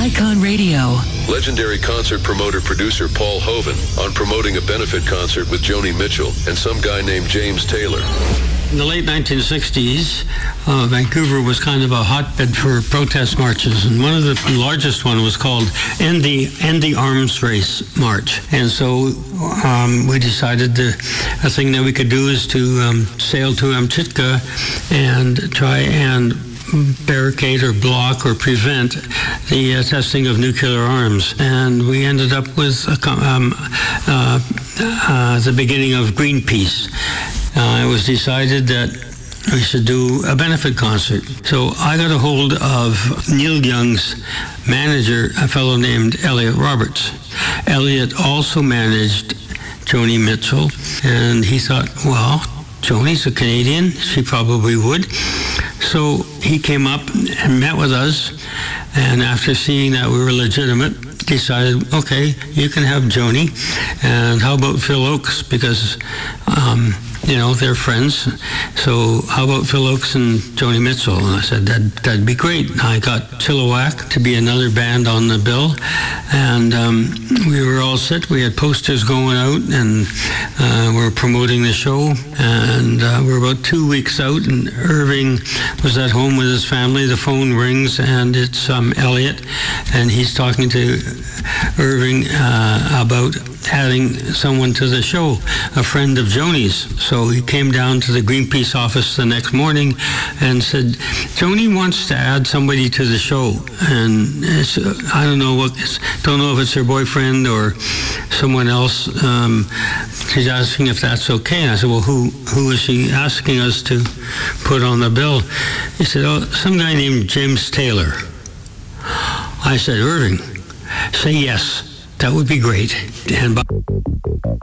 Icon Radio. Legendary concert promoter-producer Paul Hovan on promoting a benefit concert with Joni Mitchell and some guy named James Taylor. In the late 1960s, Vancouver was kind of a hotbed for protest marches, and one of the largest one was called End the Arms Race March. And so we decided a thing that we could do is to sail to Amchitka and try and barricade or block or prevent the testing of nuclear arms. And we ended up with the beginning of Greenpeace. It was decided that we should do a benefit concert. So I got a hold of Neil Young's manager, a fellow named Elliot Roberts. Elliot also managed Joni Mitchell, and he thought, well, Joni's a Canadian, she probably would. So he came up and met with us, and after seeing that we were legitimate, decided, okay, you can have Joni, and how about Phil Oakes, because they're friends. So how about Phil Oakes and Joni Mitchell? And I said, that'd be great. I got Chilliwack to be another band on the bill, and we were all set. We had posters going out, and we were promoting the show, and we're about 2 weeks out, and Irving was at home with his family. The phone rings, and it's Elliot, and he's talking to Irving about adding someone to the show, a friend of Joni's. So he came down to the Greenpeace office the next morning and said, Joni wants to add somebody to the show, and I don't know if it's her boyfriend or someone else. She's asking if that's okay. And I said, well, who is she asking us to put on the bill? He said, oh, some guy named James Taylor. I said, Irving, say yes. That would be great. And